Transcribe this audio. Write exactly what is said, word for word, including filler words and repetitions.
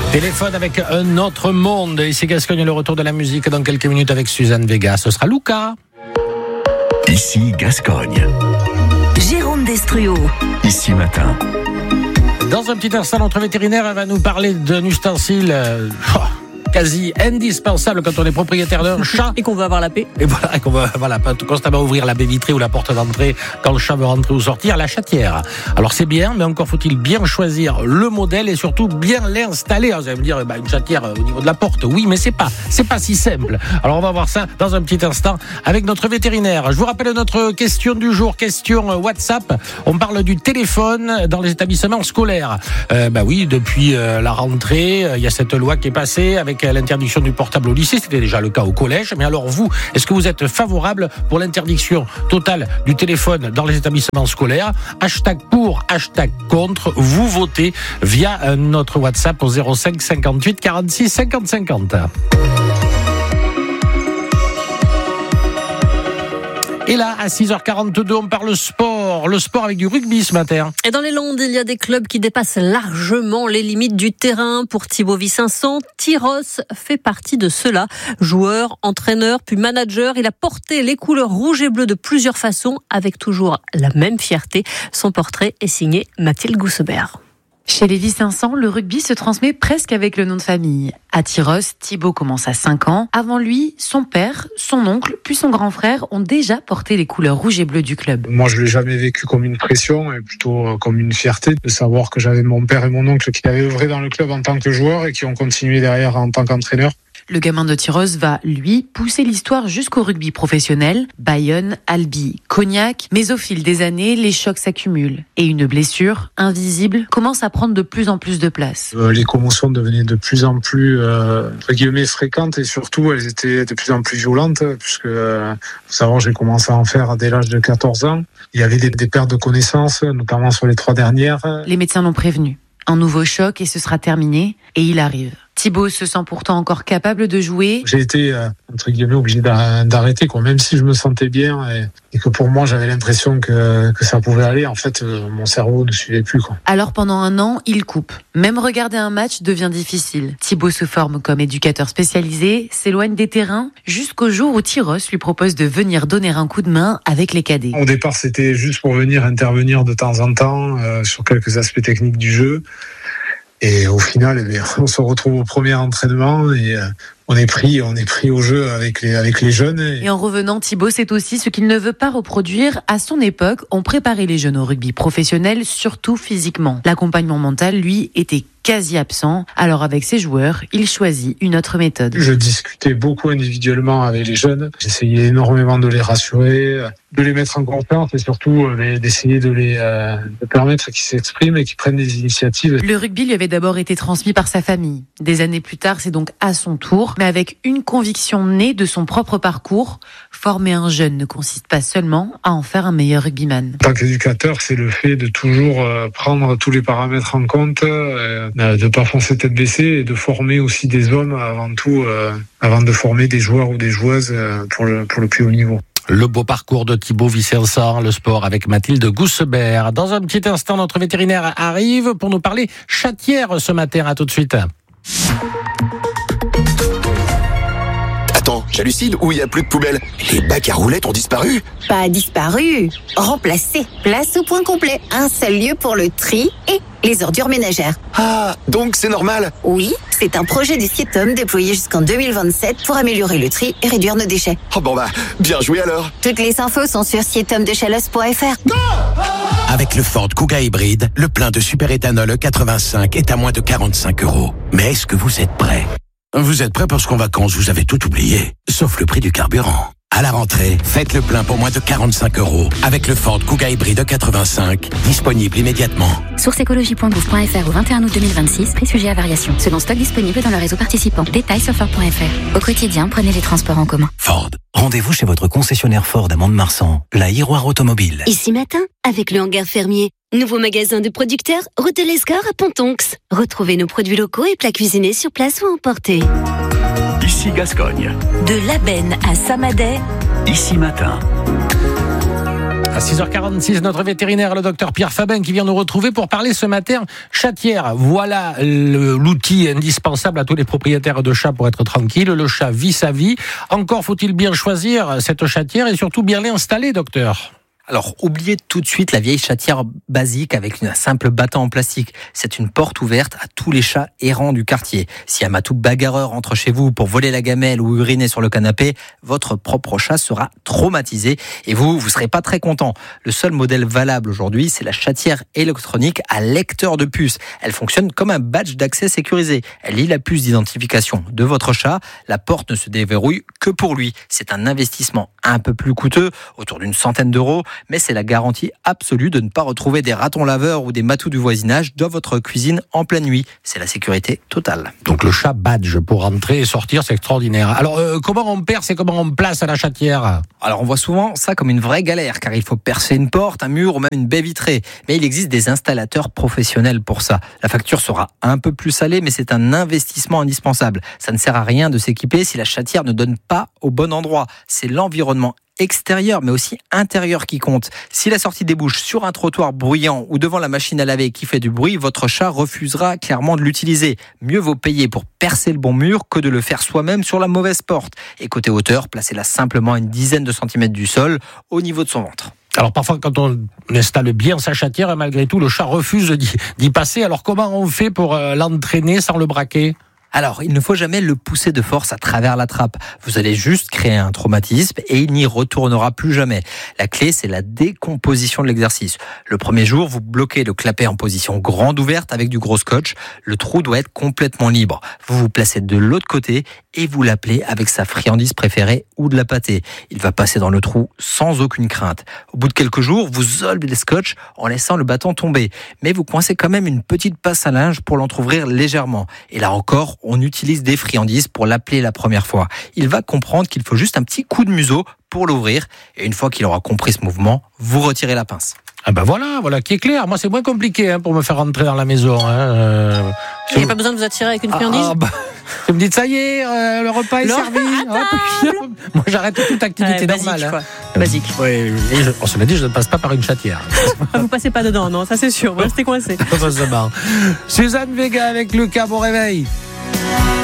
Téléphone avec un autre monde. Ici Gascogne, le retour de la musique dans quelques minutes avec Suzanne Vega. Ce sera Luca. Ici Gascogne. Jérôme Destruo. Ici Matin. Dans un petit instant, notre vétérinaire elle va nous parler d'un ustensile euh, oh, quasi indispensable quand on est propriétaire d'un chat. Et qu'on veut avoir la paix. Et voilà, et qu'on va voilà, pas constamment ouvrir la baie vitrée ou la porte d'entrée quand le chat veut rentrer ou sortir, la chatière. Alors c'est bien, mais encore faut-il bien choisir le modèle et surtout bien l'installer. Alors, vous allez me dire, bah, une chatière au niveau de la porte, oui, mais c'est pas, c'est pas si simple. Alors on va voir ça dans un petit instant avec notre vétérinaire. Je vous rappelle notre question du jour, question WhatsApp. On parle du téléphone dans les établissements scolaires. Euh, bah oui, depuis euh, la rentrée, il euh, y a cette loi qui est passée avec l'interdiction du portable au lycée. C'était déjà le cas au collège. Mais alors vous, est-ce que vous êtes favorable pour l'interdiction totale du téléphone dans les établissements scolaires? Hashtag pour, hashtag contre. Vous votez via notre WhatsApp au zéro cinq cinquante-huit quarante-six cinquante cinquante. Et là, à six heures quarante-deux, on parle sport. Le sport avec du rugby ce matin. Et dans les Landes, il y a des clubs qui dépassent largement les limites du terrain. Pour Thibaut Vincent, Tyros fait partie de cela. Joueur, entraîneur, puis manager, il a porté les couleurs rouges et bleues de plusieurs façons, avec toujours la même fierté. Son portrait est signé Mathilde Goussebert. Chez les Vincent, le rugby se transmet presque avec le nom de famille. À Tyros, Thibaut commence à cinq ans. Avant lui, son père, son oncle, puis son grand frère ont déjà porté les couleurs rouges et bleues du club. Moi, je l'ai jamais vécu comme une pression, et plutôt comme une fierté de savoir que j'avais mon père et mon oncle qui avaient œuvré dans le club en tant que joueurs et qui ont continué derrière en tant qu'entraîneur. Le gamin de Tyros va, lui, pousser l'histoire jusqu'au rugby professionnel. Bayonne, Albi, Cognac. Mais au fil des années, les chocs s'accumulent. Et une blessure, invisible, commence à prendre de plus en plus de place. Euh, les commotions devenaient de plus en plus, euh, entre guillemets, fréquentes. Et surtout, elles étaient de plus en plus violentes. Puisque, euh, faut savoir, j'ai commencé à en faire dès l'âge de quatorze ans. Il y avait des, des pertes de connaissances, notamment sur les trois dernières. Les médecins l'ont prévenu. Un nouveau choc et ce sera terminé. Et il arrive. Thibaut se sent pourtant encore capable de jouer. J'ai été, euh, entre guillemets, obligé d'arrêter, quoi. Même si je me sentais bien et, et que pour moi, j'avais l'impression que, que ça pouvait aller. En fait, euh, mon cerveau ne suivait plus, quoi. Alors pendant un an, il coupe. Même regarder un match devient difficile. Thibaut se forme comme éducateur spécialisé, s'éloigne des terrains, jusqu'au jour où Tyros lui propose de venir donner un coup de main avec les cadets. Au départ, c'était juste pour venir intervenir de temps en temps euh, sur quelques aspects techniques du jeu. Et au final, eh bien, on se retrouve au premier entraînement et euh, on est pris, on est pris au jeu avec les, avec les jeunes. Et... et en revenant, Thibaut, c'est aussi ce qu'il ne veut pas reproduire. À son époque, on préparait les jeunes au rugby professionnel, surtout physiquement. L'accompagnement mental, lui, était quasi absent. Alors avec ses joueurs, il choisit une autre méthode. Je discutais beaucoup individuellement avec les jeunes. J'essayais énormément de les rassurer, de les mettre en confiance et surtout d'essayer de les euh, de permettre qu'ils s'expriment et qu'ils prennent des initiatives. Le rugby lui avait d'abord été transmis par sa famille. Des années plus tard, c'est donc à son tour, mais avec une conviction née de son propre parcours. Former un jeune ne consiste pas seulement à en faire un meilleur rugbyman. En tant qu'éducateur, c'est le fait de toujours euh, prendre tous les paramètres en compte, euh, de pas foncer tête baissée et de former aussi des hommes avant tout, euh, avant de former des joueurs ou des joueuses euh, pour le pour le plus haut niveau. Le beau parcours de Thibaut Vincent, le sport avec Mathilde Goussebert. Dans un petit instant, notre vétérinaire arrive pour nous parler chatière ce matin. À tout de suite. Attends, j'hallucine ou il n'y a plus de poubelle? Les bacs à roulettes ont disparu? Pas disparu, remplacé. Place au point complet. Un seul lieu pour le tri et les ordures ménagères. Ah, donc c'est normal? Oui, c'est un projet du Sietom déployé jusqu'en deux mille vingt-sept pour améliorer le tri et réduire nos déchets. Oh bon bah, bien joué alors. Toutes les infos sont sur sietom de chalos point f r. Avec le Ford Kuga hybride, le plein de superéthanol E quatre-vingt-cinq est à moins de quarante-cinq euros. Mais est-ce que vous êtes prêts? Vous êtes prêts parce qu'en vacances, vous avez tout oublié, sauf le prix du carburant. À la rentrée, faites le plein pour moins de quarante-cinq euros avec le Ford Kuga hybride quatre-vingt-cinq, disponible immédiatement. Source écologie point gouv point f r au vingt et un août deux mille vingt-six, prix sujet à variation. Selon stock disponible dans le réseau participant. Détails sur Ford point f r. Au quotidien, prenez les transports en commun. Ford. Rendez-vous chez votre concessionnaire Ford à Mont-de-Marsan, la Iroire Automobile. Ici matin, avec le hangar fermier. Nouveau magasin de producteurs, route de l'Esgore à Pontonx. Retrouvez nos produits locaux et plats cuisinés sur place ou emportés. Ici Gascogne. De Labenne à Samadey. Ici Matin. À six heures quarante-six, notre vétérinaire, le docteur Pierre Fabin, qui vient nous retrouver pour parler ce matin chatière. Voilà le, l'outil indispensable à tous les propriétaires de chats pour être tranquilles. Le chat vit sa vie. Encore faut-il bien choisir cette chatière et surtout bien l'installer, docteur. Alors, oubliez tout de suite la vieille chatière basique avec un simple battant en plastique. C'est une porte ouverte à tous les chats errants du quartier. Si un matou bagarreur entre chez vous pour voler la gamelle ou uriner sur le canapé, votre propre chat sera traumatisé et vous, vous serez pas très content. Le seul modèle valable aujourd'hui, c'est la chatière électronique à lecteur de puce. Elle fonctionne comme un badge d'accès sécurisé. Elle lit la puce d'identification de votre chat. La porte ne se déverrouille que pour lui. C'est un investissement un peu plus coûteux, autour d'une centaine d'euros, mais c'est la garantie absolue de ne pas retrouver des ratons laveurs ou des matous du voisinage dans votre cuisine en pleine nuit. C'est la sécurité totale. Donc le chat badge pour rentrer et sortir, c'est extraordinaire. Alors euh, comment on perce et comment on place à la chatière ? Alors on voit souvent ça comme une vraie galère, car il faut percer une porte, un mur ou même une baie vitrée. Mais il existe des installateurs professionnels pour ça. La facture sera un peu plus salée, mais c'est un investissement indispensable. Ça ne sert à rien de s'équiper si la chatière ne donne pas au bon endroit. C'est l'environnement extérieur mais aussi intérieur qui compte. Si la sortie débouche sur un trottoir bruyant ou devant la machine à laver qui fait du bruit, votre chat refusera clairement de l'utiliser. Mieux vaut payer pour percer le bon mur que de le faire soi-même sur la mauvaise porte. Et côté hauteur, placez-la simplement à une dizaine de centimètres du sol, au niveau de son ventre. Alors parfois quand on installe bien sa chatière, malgré tout le chat refuse d'y, d'y passer. Alors comment on fait pour euh, l'entraîner sans le braquer ? Alors, il ne faut jamais le pousser de force à travers la trappe. Vous allez juste créer un traumatisme et il n'y retournera plus jamais. La clé, c'est la décomposition de l'exercice. Le premier jour, vous bloquez le clapet en position grande ouverte avec du gros scotch. Le trou doit être complètement libre. Vous vous placez de l'autre côté et vous l'appelez avec sa friandise préférée ou de la pâtée. Il va passer dans le trou sans aucune crainte. Au bout de quelques jours, vous enlevez le scotch en laissant le bâton tomber. Mais vous coincez quand même une petite passe à linge pour l'entrouvrir légèrement. Et là encore, on utilise des friandises pour l'appeler la première fois. Il va comprendre qu'il faut juste un petit coup de museau pour l'ouvrir. Et une fois qu'il aura compris ce mouvement, vous retirez la pince. Ah ben voilà, voilà qui est clair. Moi, c'est moins compliqué hein, pour me faire rentrer dans la maison. Hein. Euh, Il n'y a pas besoin de vous attirer avec une friandise. Ah, ah, bah, vous me dites, ça y est, euh, le repas est le servi. Hop, moi, j'arrête toute activité ouais, basique, normale. Hein. Basique. Oui, et je, on se l'a dit, je ne passe pas par une chatière. Vous passez pas dedans, non, ça c'est sûr. Vous restez coincé. Suzanne Vega avec Lucas, bon réveil.